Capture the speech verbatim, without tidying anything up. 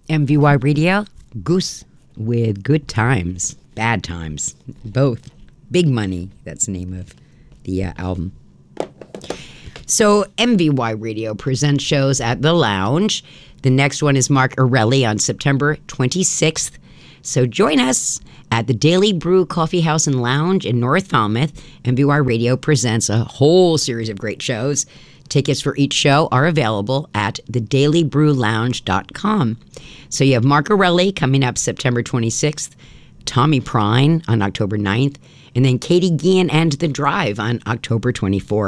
M V Y Radio, Goose with Good Times, Bad Times, both. Big Money, that's the name of the uh, album. So M V Y Radio presents shows at the Lounge. The next one is Mark Orelli on September twenty-sixth. So join us at the Daily Brew Coffee House and Lounge in North Falmouth. M V Y Radio presents a whole series of great shows. Tickets for each show are available at the daily brew lounge dot com. So you have Mark Orelli coming up September twenty-sixth, Tommy Prine on October ninth, and then Katie Gian and The Drive on October twenty-fourth.